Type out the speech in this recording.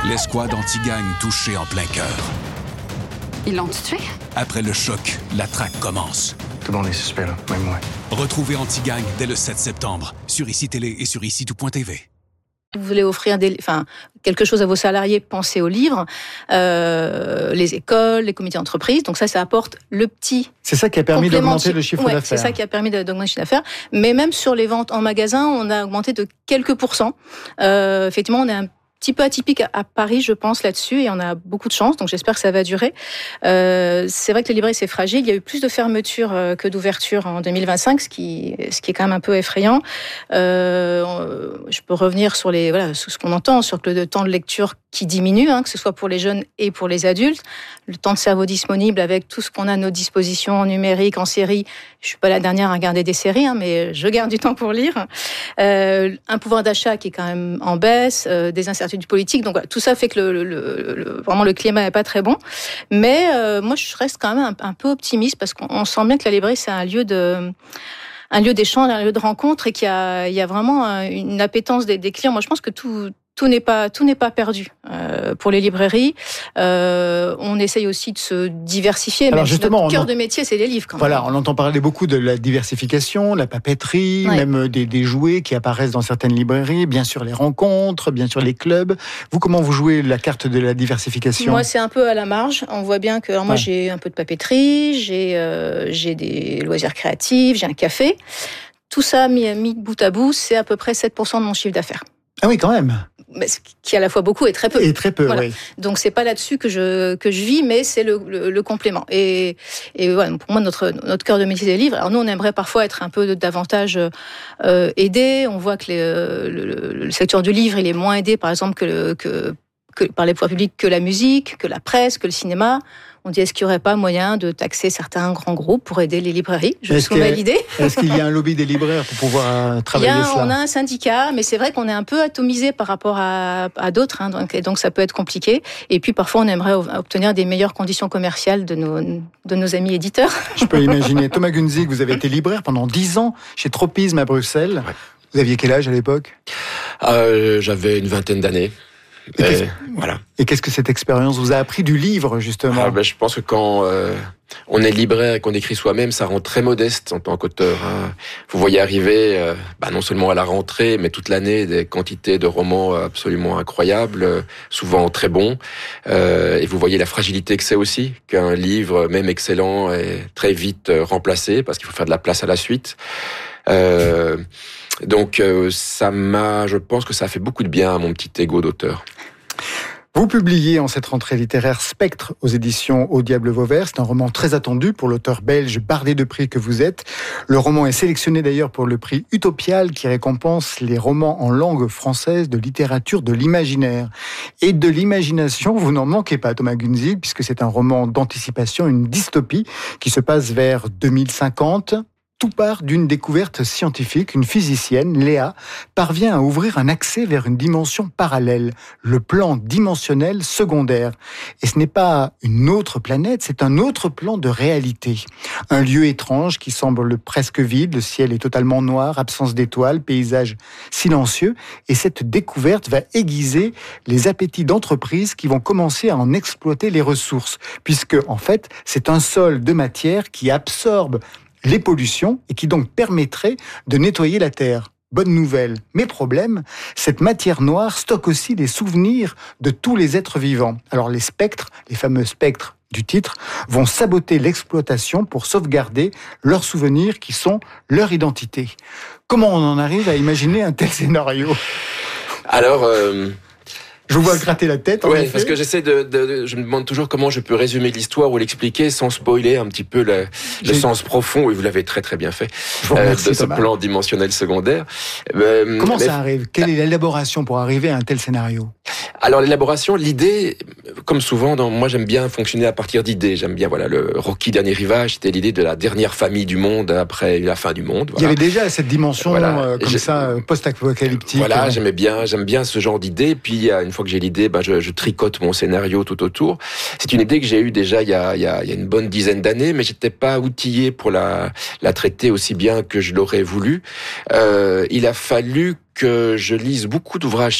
L'escouade anti-gang touchée en plein cœur. Ils l'ont tué? Après le choc, la traque commence. Tout le monde est suspect, là, même moi. Retrouvez Anti-Gang dès le 7 septembre sur ICI Télé et sur ICI-tout.tv. Vous voulez offrir quelque chose à vos salariés, pensez aux livres, les écoles, les comités d'entreprise. Donc ça apporte le petit. C'est ça qui a permis d'augmenter le chiffre d'affaires. C'est ça qui a permis d'augmenter le chiffre d'affaires. Mais même sur les ventes en magasin, on a augmenté de quelques pourcents. Effectivement, on est un petit peu atypique à Paris, je pense, là-dessus, et on a beaucoup de chance, donc j'espère que ça va durer. C'est vrai que les librairies, c'est fragile. Il y a eu plus de fermetures que d'ouvertures en 2025, ce qui est quand même un peu effrayant. Je peux revenir sur ce qu'on entend, sur le temps de lecture qui diminue, que ce soit pour les jeunes et pour les adultes. Le temps de cerveau disponible avec tout ce qu'on a à nos dispositions en numérique, en série. Je suis pas la dernière à regarder des séries, mais je garde du temps pour lire. Un pouvoir d'achat qui est quand même en baisse, des incertitudes politiques. Donc voilà, tout ça fait que vraiment le climat n'est pas très bon. Mais moi, je reste quand même un peu optimiste parce qu'on sent bien que la librairie, c'est un lieu d'échange, un lieu de rencontre et qu'il y a vraiment une appétence des clients. Moi, je pense que tout n'est pas perdu pour les librairies. On essaye aussi de se diversifier. Alors même justement, notre cœur de métier, c'est les livres. Quand même. Voilà, on entend parler beaucoup de la diversification, la papeterie, même des jouets qui apparaissent dans certaines librairies. Bien sûr, les rencontres, bien sûr, les clubs. Vous, comment vous jouez la carte de la diversification ? Moi, c'est un peu à la marge. On voit bien que moi, j'ai un peu de papeterie, j'ai des loisirs créatifs, j'ai un café. Tout ça mis bout à bout, c'est à peu près 7% de mon chiffre d'affaires. Ah oui, quand même. Mais ce qui est à la fois beaucoup et très peu. Et très peu, voilà. Oui. Donc c'est pas là-dessus que je vis, mais c'est le complément. Et voilà, pour moi notre cœur de métier des livres. Alors nous on aimerait parfois être un peu davantage aidés. On voit que le secteur du livre il est moins aidé par exemple que par les pouvoirs publics que la musique, que la presse, que le cinéma. On dit, est-ce qu'il n'y aurait pas moyen de taxer certains grands groupes pour aider les librairies ? Je soumets l'idée. Est-ce qu'il y a un lobby des libraires pour pouvoir travailler cela ? On a un syndicat, mais c'est vrai qu'on est un peu atomisé par rapport à d'autres, donc ça peut être compliqué. Et puis parfois, on aimerait obtenir des meilleures conditions commerciales de nos amis éditeurs. Je peux imaginer. Thomas Gunzig, vous avez été libraire pendant 10 ans chez Tropisme à Bruxelles. Ouais. Vous aviez quel âge à l'époque ? J'avais une vingtaine d'années. Voilà. Et qu'est-ce que cette expérience vous a appris du livre, justement ? Je pense que quand on est libraire et qu'on écrit soi-même, ça rend très modeste en tant qu'auteur. Vous voyez arriver, non seulement à la rentrée, mais toute l'année, des quantités de romans absolument incroyables, souvent très bons. Et vous voyez la fragilité que c'est aussi, qu'un livre, même excellent, est très vite remplacé, parce qu'il faut faire de la place à la suite. Donc je pense que ça a fait beaucoup de bien à mon petit ego d'auteur. Vous publiez en cette rentrée littéraire Spectre aux éditions Au Diable Vauvert. C'est un roman très attendu pour l'auteur belge bardé de prix que vous êtes. Le roman est sélectionné d'ailleurs pour le prix Utopial qui récompense les romans en langue française de littérature de l'imaginaire. Et de l'imagination, vous n'en manquez pas, Thomas Gunzig, puisque c'est un roman d'anticipation, une dystopie qui se passe vers 2050. Tout part d'une découverte scientifique. Une physicienne, Léa, parvient à ouvrir un accès vers une dimension parallèle, le plan dimensionnel secondaire. Et ce n'est pas une autre planète, c'est un autre plan de réalité. Un lieu étrange qui semble presque vide, le ciel est totalement noir, absence d'étoiles, paysage silencieux. Et cette découverte va aiguiser les appétits d'entreprises qui vont commencer à en exploiter les ressources. Puisque, en fait, c'est un sol de matière qui absorbe les pollutions et qui donc permettrait de nettoyer la Terre. Bonne nouvelle. Mais problème, cette matière noire stocke aussi les souvenirs de tous les êtres vivants. Alors les spectres, les fameux spectres du titre, vont saboter l'exploitation pour sauvegarder leurs souvenirs qui sont leur identité. Comment on en arrive à imaginer un tel scénario ? Alors... Je vous vois gratter la tête. Oui, parce que je me demande toujours comment je peux résumer l'histoire ou l'expliquer sans spoiler un petit peu le sens profond, et vous l'avez très très bien fait, de ce plan dimensionnel secondaire. Comment ça arrive ? Quelle est l'élaboration pour arriver à un tel scénario ? Alors l'élaboration, l'idée, comme souvent, moi j'aime bien fonctionner à partir d'idées. J'aime bien, le Rocky Dernier Rivage, c'était l'idée de la dernière famille du monde après la fin du monde. Voilà. Il y avait déjà cette dimension post-apocalyptique. Voilà, j'aime bien ce genre d'idée. Puis une fois que j'ai l'idée, je tricote mon scénario tout autour. C'est une idée que j'ai eue déjà il y a une bonne dizaine d'années, mais j'étais pas outillé pour la traiter aussi bien que je l'aurais voulu. Il a fallu que je lise beaucoup d'ouvrages